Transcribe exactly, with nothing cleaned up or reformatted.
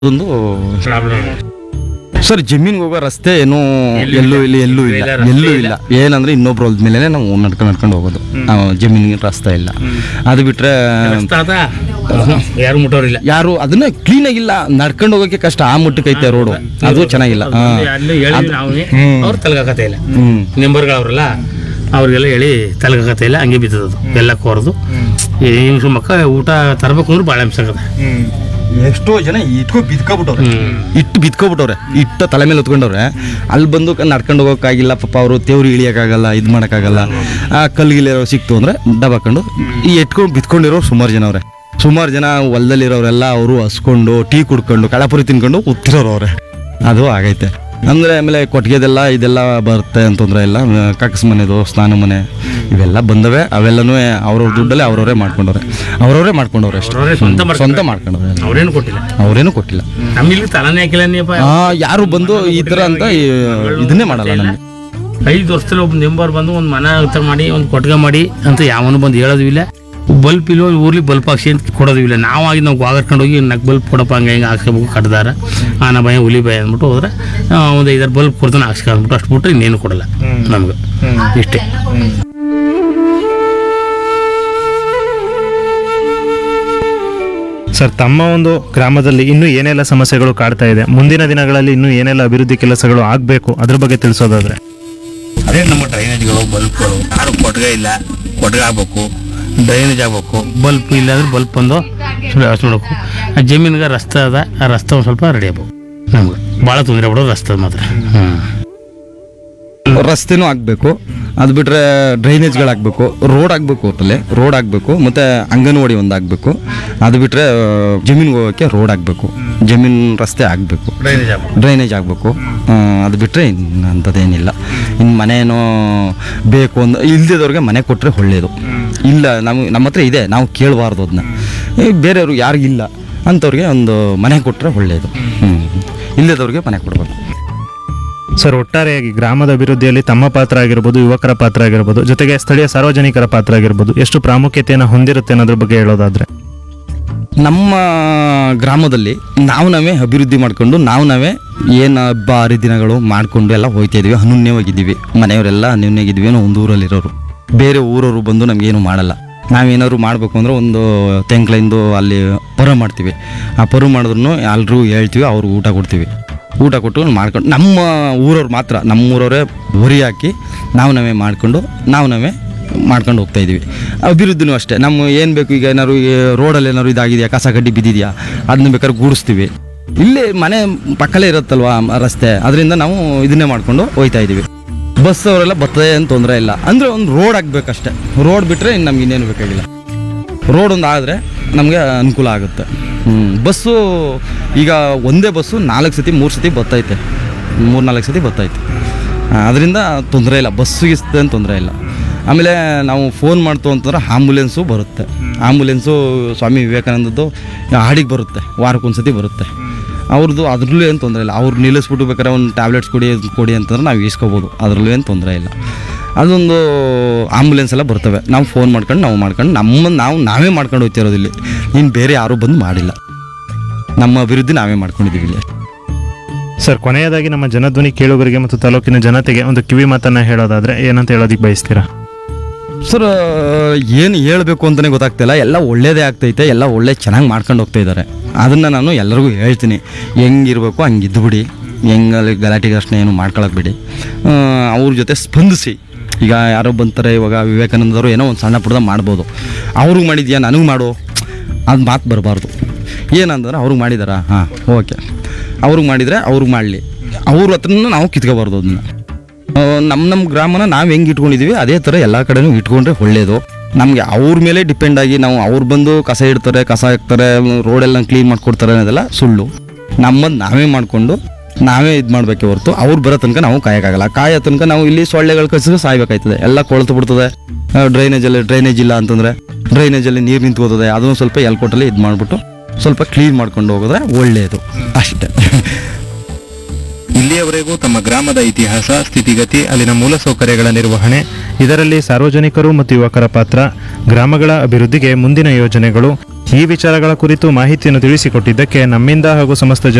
ಒಂದು ಸರ್ ಜಮೀನ್ಗೆ ಹೋಗೋ ರಸ್ತೆ ಏನೋ ಎಲ್ಲೂ ಇಲ್ಲಿ ಎಲ್ಲೂ ಇಲ್ಲ ಎಲ್ಲೂ ಇಲ್ಲ ಏನಂದ್ರೆ ಇನ್ನೊಬ್ರು ಹೊಲ್ದ ಮೇಲೆ ನಾವು ನಡ್ಕೊಂಡು ನಡ್ಕೊಂಡು ಹೋಗೋದು ಜಮೀನಿಗೆ ರಸ್ತೆ ಇಲ್ಲ. ಅದು ಬಿಟ್ರೆ ಯಾರು ಮುಟ್ಟೋರಿಲ್ಲ, ಯಾರು ಅದನ್ನ ಕ್ಲೀನ್ ಆಗಿಲ್ಲ, ನಡ್ಕೊಂಡು ಹೋಗೋಕೆ ಕಷ್ಟ. ಆ ಮುಟ್ಟಕ್ಕೈತೆ ರೋಡು, ಅದು ಚೆನ್ನಾಗಿಲ್ಲ. ಅವ್ರು ತಲಗಾಕತ್ತೆ ಇಲ್ಲ, ಮೆಂಬರ್ಗಳವ್ರಲ್ಲ ಅವ್ರಿಗೆಲ್ಲ ಹೇಳಿ ತಲಗಾಕತ್ತೆ ಇಲ್ಲ, ಹಂಗೆ ಬಿದ್ದದು ಎಲ್ಲ ಕೋರ್ದು. ಹೆಂಗ್ಸು ಮಕ್ಕ ಊಟ ತರಬೇಕು ಅಂದ್ರೆ ಭಾಳ ಹಿಂಸೆ ಆಗತ್ತೆ. ಎಷ್ಟೋ ಜನ ಇಟ್ಕೊ ಬಿದ್ಕೊಬಿಟ್ಟವ್ರೆ, ಇಟ್ಟು ಬಿದ್ಕೊಬಿಟ್ಟವ್ರೆ, ಇಟ್ಟ ತಲೆ ಮೇಲೆ ಹೊತ್ಕೊಂಡವ್ರೆ. ಅಲ್ಲಿ ಬಂದು ನಡ್ಕೊಂಡು ಹೋಗೋಕ್ಕಾಗಿಲ್ಲ ಪಾಪ, ಅವರು ತೇವ್ರು ಇಳಿಯೋಕ್ಕಾಗಲ್ಲ, ಇದು ಮಾಡೋಕ್ಕಾಗಲ್ಲ. ಆ ಕಲ್ಲಿಗಿಲಿರೋ ಸಿಕ್ತು ಅಂದರೆ ಡಬ್ಬಾಕೊಂಡು ಈ ಎಟ್ಕೊಂಡು ಬಿತ್ಕೊಂಡಿರೋ ಸುಮಾರು ಜನ ಅವ್ರೆ. ಸುಮಾರು ಜನ ಹೊಲದಲ್ಲಿರೋರೆಲ್ಲ ಅವರು ಹಸ್ಕೊಂಡು ಟೀ ಕುಡ್ಕೊಂಡು ಕಳಪುರಿ ತಿನ್ಕೊಂಡು ಉತ್ತಿರೋರು ಅವ್ರೆ. ಅದು ಆಗೈತೆ ಅಂದರೆ ಆಮೇಲೆ ಕೊಟ್ಟಿಗೆದೆಲ್ಲ ಇದೆಲ್ಲ ಬರುತ್ತೆ ಅಂತಂದ್ರೆ ಇಲ್ಲ. ಕಕ್ಕಸ್ ಮನೆದು ಸ್ನಾನ ಮನೆ ಇವೆಲ್ಲ ಬಂದವೆ, ಅವೆಲ್ಲನೂ ಅವ್ರವ್ರ ದುಡ್ಡಲ್ಲೇ ಅವ್ರವರೇ ಮಾಡ್ಕೊಂಡವ್ರೆ, ಅವ್ರವರೇ ಮಾಡ್ಕೊಂಡವ್ರೆ ಅಷ್ಟೇ, ಸ್ವಂತ ಮಾಡ್ಕೊಂಡವ್ರೆ. ಅವ್ರೇನು ಕೊಟ್ಟಿಲ್ಲ, ಅವ್ರೇನು ಕೊಟ್ಟಿಲ್ಲ. ನಮ್ಮಿಲ್ಲಿ ತಲಾನೇ ಹಾಕಿಲ್ಲ ನೀಪ. ಯಾರು ಬಂದು ಈ ಥರ ಅಂತ ಇದನ್ನೇ ಮಾಡಲ್ಲ. ನಮಗೆ ಐದು ವರ್ಷದಲ್ಲಿ ಒಬ್ಬ ನೆಂಬರ್ ಬಂದು ಒಂದು ಮನೆ ಹತ್ರ ಮಾಡಿ ಒಂದು ಕೊಟ್ಟಿಗೆ ಮಾಡಿ ಅಂತ ಯಾವನು ಬಂದು ಹೇಳೋದು ಇಲ್ಲ. ಬಲ್ಪ್ ಇಲ್ಲೋ ಊರ್ಲಿ ಬಲ್ಪ್ ಹಾಕ್ಸಿ ಅಂತ ಕೊಡೋದು ಇಲ್ಲ. ನಾವು ಆಗಿ ನಾವು ಗಾಗರ್ಕೊಂಡು ಹೋಗಿ ನಕ್ ಬಲ್ಪ್ ಕೊಡಪ್ಪ ಹಂಗೆ ಹಿಂಗೆ ಹಾಕ್ಸ್ಕೋಬೇಕು, ಕಟ್ದಾರ ಆನ ಭಯ ಹುಲಿ ಭಯ ಅಂದ್ಬಿಟ್ಟು ಹೋದ್ರೆ ಒಂದು ಐದಾರು ಬಲ್ಪ್ ಕೊಡ್ತಾನೆ ಹಾಕ್ಸ್ಕೊಂಡ್ಬಿಟ್ಟು ಅಷ್ಟು ಬಿಟ್ರೆ ಇನ್ನೇನು ಕೊಡಲ್ಲ ನಮ್ಗೆ, ಇಷ್ಟೇ. ಸರ್, ತಮ್ಮ ಒಂದು ಗ್ರಾಮದಲ್ಲಿ ಇನ್ನೂ ಏನೆಲ್ಲ ಸಮಸ್ಯೆಗಳು ಕಾಡ್ತಾ ಇದೆ, ಮುಂದಿನ ದಿನಗಳಲ್ಲಿ ಇನ್ನೂ ಏನೆಲ್ಲ ಅಭಿವೃದ್ಧಿ ಕೆಲಸಗಳು ಆಗಬೇಕು, ಅದ್ರ ಬಗ್ಗೆ ತಿಳಿಸೋದಾದ್ರೆ? ಅದೇ ನಮ್ಮ ಡ್ರೈನೇಜ್ಗಳು, ಬಲ್ಪ್ಗಳು, ಯಾರು ಕೊಟ್ಟಿಗೆ ಇಲ್ಲ, ಕೊಟ್ಟಿಗೆ ಆಗ್ಬೇಕು, ಡ್ರೈನೇಜ್ ಆಗ್ಬೇಕು. ಬಲ್ಪ್ ಇಲ್ಲ ಅಂದ್ರೆ ಬಲ್ಪ್ ಒಂದು ವ್ಯವಸ್ಥೆ ಮಾಡಬೇಕು. ಆ ಜಮೀನಿಗೆ ರಸ್ತೆ ಅದ, ಆ ರಸ್ತೆ ಒಂದು ಸ್ವಲ್ಪ ರೆಡಿ ಆಗ್ಬೇಕು. ನಮ್ಗೆ ಭಾಳ ತೊಂದರೆ ಬಿಡೋದು ರಸ್ತೆ ಮಾತ್ರ. ಹ್ಞೂ ರಸ್ತೆನೂ ಆಗಬೇಕು, ಅದು ಬಿಟ್ಟರೆ ಡ್ರೈನೇಜ್ಗಳಾಗಬೇಕು, ರೋಡ್ ಆಗಬೇಕು, ಒಟ್ಟಲ್ಲಿ ರೋಡ್ ಆಗಬೇಕು, ಮತ್ತು ಅಂಗನವಾಡಿ ಒಂದು ಆಗಬೇಕು. ಅದು ಬಿಟ್ಟರೆ ಜಮೀನಿಗೆ ಹೋಗೋಕ್ಕೆ ರೋಡ್ ಆಗಬೇಕು, ಜಮೀನು ರಸ್ತೆ ಆಗಬೇಕು, ಡ್ರೈನೇಜ್ ಆಗ್ಬೇಕು, ಡ್ರೈನೇಜ್ ಆಗಬೇಕು. ಅದು ಬಿಟ್ಟರೆ ಇನ್ನು ಅಂಥದ್ದೇನಿಲ್ಲ. ಇನ್ನು ಮನೇನೋ ಬೇಕು ಅಂದ ಇಲ್ದಿದವ್ರಿಗೆ ಮನೆ ಕೊಟ್ಟರೆ ಒಳ್ಳೆಯದು. ಇಲ್ಲ ನಮಗೆ ನಮ್ಮ ಹತ್ರ ಇದೆ, ನಾವು ಕೇಳಬಾರ್ದು ಅದನ್ನ. ಬೇರೆಯವರು ಯಾರಿಗಿಲ್ಲ ಅಂಥವ್ರಿಗೆ ಒಂದು ಮನೆ ಕೊಟ್ಟರೆ ಒಳ್ಳೆಯದು. ಹ್ಞೂ ಇಲ್ಲದವ್ರಿಗೆ ಮನೆ ಕೊಡಬೇಕು. ಸರ್, ಒಟ್ಟಾರೆಯಾಗಿ ಗ್ರಾಮದ ಅಭಿವೃದ್ಧಿಯಲ್ಲಿ ತಮ್ಮ ಪಾತ್ರ ಆಗಿರ್ಬೋದು, ಯುವಕರ ಪಾತ್ರ ಆಗಿರ್ಬೋದು, ಜೊತೆಗೆ ಸ್ಥಳೀಯ ಸಾರ್ವಜನಿಕರ ಪಾತ್ರ ಆಗಿರ್ಬೋದು, ಎಷ್ಟು ಪ್ರಾಮುಖ್ಯತೆಯನ್ನು ಹೊಂದಿರುತ್ತೆ ಅನ್ನೋದ್ರ ಬಗ್ಗೆ ಹೇಳೋದಾದ್ರೆ? ನಮ್ಮ ಗ್ರಾಮದಲ್ಲಿ ನಾವು ನಾವೇ ಅಭಿವೃದ್ಧಿ ಮಾಡಿಕೊಂಡು ನಾವು ನಾವೇ ಏನು ಹಬ್ಬ ಹರಿದಿನಗಳು ಮಾಡಿಕೊಂಡು ಎಲ್ಲ ಹೋಗ್ತಾ ಇದೀವಿ, ಅನನ್ಯವಾಗಿದ್ದೀವಿ. ಮನೆಯವರೆಲ್ಲ ಅನನ್ಯವಾಗಿದ್ದೀವಿ. ಏನೋ ಒಂದು ಊರಲ್ಲಿರೋರು, ಬೇರೆ ಊರವರು ಬಂದು ನಮಗೇನು ಮಾಡಲ್ಲ. ನಾವೇನಾದ್ರು ಮಾಡಬೇಕು ಅಂದರೆ ಒಂದು ತೆಂಕ್ಲಿಂದು ಅಲ್ಲಿ ಪರು ಮಾಡ್ತೀವಿ. ಆ ಪರು ಮಾಡಿದ್ರು ಎಲ್ಲರೂ ಹೇಳ್ತೀವಿ, ಅವ್ರಿಗೆ ಊಟ ಕೊಡ್ತೀವಿ. ಊಟ ಕೊಟ್ಟು ಮಾಡ್ಕೊಂಡು ನಮ್ಮ ಊರವ್ರು ಮಾತ್ರ ನಮ್ಮ ಊರವರೇ ಹೊರಿ ಹಾಕಿ ನಾವು ನಾವೇ ಮಾಡಿಕೊಂಡು ನಾವು ನಾವೇ ಮಾಡ್ಕೊಂಡು ಹೋಗ್ತಾಯಿದ್ದೀವಿ. ಅಭಿವೃದ್ಧಿನೂ ಅಷ್ಟೇ. ನಮ್ಮ ಏನು ಬೇಕು, ಈಗ ಏನಾದ್ರು ರೋಡಲ್ಲಿ ಏನಾದ್ರು ಇದಾಗಿದೆಯಾ, ಕಸ ಕಡ್ಡಿ ಬಿದ್ದಿದೆಯಾ, ಅದನ್ನ ಬೇಕಾದ್ರೆ ಗೂಡಿಸ್ತೀವಿ. ಇಲ್ಲೇ ಮನೆ ಪಕ್ಕಲೇ ಇರುತ್ತಲ್ವ ರಸ್ತೆ, ಅದರಿಂದ ನಾವು ಇದನ್ನೇ ಮಾಡ್ಕೊಂಡು ಹೋಗ್ತಾ ಇದ್ದೀವಿ. ಬಸ್ ಅವರೆಲ್ಲ ಬರ್ತದೆ ಅಂತ ತೊಂದರೆ ಇಲ್ಲ, ಅಂದರೆ ಒಂದು ರೋಡ್ ಆಗಬೇಕಷ್ಟೆ. ರೋಡ್ ಬಿಟ್ಟರೆ ಇನ್ನು ನಮ್ಗೆ ಇನ್ನೇನು ಬೇಕಾಗಿಲ್ಲ. ರೋಡ್ ಒಂದು ಆದರೆ ನಮಗೆ ಅನುಕೂಲ ಆಗುತ್ತೆ. ಬಸ್ಸು ಈಗ ಒಂದೇ ಬಸ್ಸು ನಾಲ್ಕು ಸತಿ ಮೂರು ಸತಿ ಬರ್ತೈತೆ, ಮೂರು ನಾಲ್ಕು ಸತಿ ಬರ್ತೈತೆ. ಅದರಿಂದ ತೊಂದರೆ ಇಲ್ಲ, ಬಸ್ಸಿಗೆ ಅಂತ ತೊಂದರೆ ಇಲ್ಲ. ಆಮೇಲೆ ನಾವು ಫೋನ್ ಮಾಡ್ತು ಅಂತಂದ್ರೆ ಆಂಬುಲೆನ್ಸು ಬರುತ್ತೆ. ಆಂಬುಲೆನ್ಸು ಸ್ವಾಮಿ ವಿವೇಕಾನಂದದ್ದು ಹಾಡಿಗೆ ಬರುತ್ತೆ, ವಾರಕ್ಕೊಂದು ಸತಿ ಬರುತ್ತೆ. ಅವ್ರದ್ದು ಅದರಲ್ಲೂ ಏನು ತೊಂದರೆ ಇಲ್ಲ. ಅವ್ರು ನಿಲ್ಲಿಸ್ಬಿಟ್ಟು ಬೇಕಾದ್ರೆ ಒಂದು ಟ್ಯಾಬ್ಲೆಟ್ಸ್ ಕೊಡಿ ಕೊಡಿ ಅಂತಂದ್ರೆ ನಾವು ಇಸ್ಕೋಬೋದು, ಅದರಲ್ಲೂ ಏನು ತೊಂದರೆ ಇಲ್ಲ. ಅದೊಂದು ಆಂಬುಲೆನ್ಸ್ ಎಲ್ಲ ಬರ್ತವೆ. ನಾವು ಫೋನ್ ಮಾಡ್ಕೊಂಡು ನಾವು ಮಾಡ್ಕೊಂಡು ನಮ್ಮ ನಾವು ನಾವೇ ಮಾಡ್ಕೊಂಡು ಹೋಗ್ತಿರೋದಿಲ್ಲ. ಇನ್ನು ಬೇರೆ ಯಾರೂ ಬಂದು ಮಾಡಿಲ್ಲ. ನಮ್ಮ ಅಭಿವೃದ್ಧಿ ನಾವೇ ಮಾಡ್ಕೊಂಡಿದ್ದೀವಿ ಇಲ್ಲಿ. ಸರ್, ಕೊನೆಯದಾಗಿ ನಮ್ಮ ಜನಧ್ವನಿ ಕೇಳುಗರಿಗೆ ಮತ್ತು ತಾಲೂಕಿನ ಜನತೆಗೆ ಒಂದು ಕಿವಿ ಮಾತನ್ನು ಹೇಳೋದಾದರೆ ಏನಂತ ಹೇಳೋದಕ್ಕೆ ಬಯಸ್ತೀರಾ? ಸರ್, ಏನು ಹೇಳಬೇಕು ಅಂತಲೇ ಗೊತ್ತಾಗ್ತಿಲ್ಲ. ಎಲ್ಲ ಒಳ್ಳೇದೇ ಆಗ್ತೈತೆ, ಎಲ್ಲ ಒಳ್ಳೆ ಚೆನ್ನಾಗಿ ಮಾಡ್ಕೊಂಡು ಹೋಗ್ತಾ ಇದ್ದಾರೆ. ಅದನ್ನು ನಾನು ಎಲ್ಲರಿಗೂ ಹೇಳ್ತೀನಿ, ಹೆಂಗಿರಬೇಕು ಹಂಗೆ ಇದ್ದುಬಿಡಿ, ಹೆಂಗಲ್ಲಿ ಗಲಾಟೆ ಅಷ್ಟೇ ಏನು ಮಾಡ್ಕೊಳಕ್ಕೆ ಬಿಡಿ. ಅವ್ರ ಜೊತೆ ಸ್ಪಂದಿಸಿ. ಈಗ ಯಾರೋ ಬಂತಾರೆ, ಇವಾಗ ವಿವೇಕಾನಂದವರು ಏನೋ ಒಂದು ಸಣ್ಣ ಪುಟ್ಟದ ಮಾಡ್ಬೋದು, ಅವ್ರಿಗೆ ಮಾಡಿದ್ಯಾ ನನಗೆ ಮಾಡು ಅದು ಮಾತು ಬರಬಾರ್ದು. ಏನಂದ್ರೆ ಅವ್ರಿಗೆ ಮಾಡಿದಾರಾ, ಹಾಂ ಓಕೆ, ಅವ್ರಿಗೆ ಮಾಡಿದರೆ ಅವ್ರಿಗೆ ಮಾಡಲಿ, ಅವ್ರ ಹತ್ರನೂ ನಾವು ಕಿತ್ಕೋಬಾರ್ದು. ಅದನ್ನು ನಮ್ಮ ನಮ್ಮ ಗ್ರಾಮನ ನಾವು ಹೆಂಗೆ ಇಟ್ಕೊಂಡಿದ್ದೀವಿ ಅದೇ ಥರ ಎಲ್ಲ ಕಡೆನೂ ಇಟ್ಕೊಂಡ್ರೆ ಒಳ್ಳೆಯದು. ನಮಗೆ ಅವ್ರ ಮೇಲೆ ಡಿಪೆಂಡ್ ಆಗಿ ನಾವು ಅವ್ರು ಬಂದು ಕಸ ಇಡ್ತಾರೆ, ಕಸ ಹಾಕ್ತಾರೆ, ರೋಡೆಲ್ಲ ಕ್ಲೀನ್ ಮಾಡಿಕೊಡ್ತಾರೆ ಅನ್ನೋದೆಲ್ಲ ಸುಳ್ಳು. ನಮ್ಮದು ನಾವೇ ಮಾಡಿಕೊಂಡು ನಾವೇ ಇದು ಮಾಡಬೇಕೆ ಹೊರತು ಅವ್ರು ಬರೋ ತನಕ ನಾವು ಕಾಯೋಕ್ಕಾಗಲ್ಲ. ಕಾಯೋ ತನಕ ನಾವು ಇಲ್ಲಿ ಸೊಳ್ಳೆಗಳು ಕಸಿದ್ರೆ ಸಾಯ್ಬೇಕಾಯ್ತದೆ, ಎಲ್ಲ ಕೊಳ್ತು ಬಿಡ್ತದೆ. ಡ್ರೈನೇಜಲ್ಲಿ ಡ್ರೈನೇಜ್ ಇಲ್ಲ ಅಂತಂದರೆ ಡ್ರೈನೇಜಲ್ಲಿ ನೀರು ನಿಂತ್ಕೋತದೆ. ಅದನ್ನು ಸ್ವಲ್ಪ ಎಲ್ಕೊಟ್ಟಲ್ಲಿ ಇದು ಮಾಡಿಬಿಟ್ಟು ಸ್ವಲ್ಪ ಕ್ಲೀನ್ ಮಾಡ್ಕೊಂಡು ಹೋಗಿದ್ರೆ ಒಳ್ಳೆಯದು ಅಷ್ಟೇ. ಇಲ್ಲಿಯವರೆಗೂ ತಮ್ಮ ಗ್ರಾಮದ ಇತಿಹಾಸ, ಸ್ಥಿತಿಗತಿ, ಅಲ್ಲಿನ ಮೂಲಸೌಕರ್ಯಗಳ ನಿರ್ವಹಣೆ, ಇದರಲ್ಲಿ ಸಾರ್ವಜನಿಕರು ಮತ್ತು ಯುವಕರ ಪಾತ್ರ, ಗ್ರಾಮಗಳ ಅಭಿವೃದ್ಧಿಗೆ ಮುಂದಿನ ಯೋಜನೆಗಳು ಈ ವಿಚಾರಗಳ ಕುರಿತು ಮಾಹಿತಿಯನ್ನು ತಿಳಿಸಿಕೊಟ್ಟಿದ್ದಕ್ಕೆ ನಮ್ಮಿಂದ ಹಾಗೂ ಸಮಸ್ತ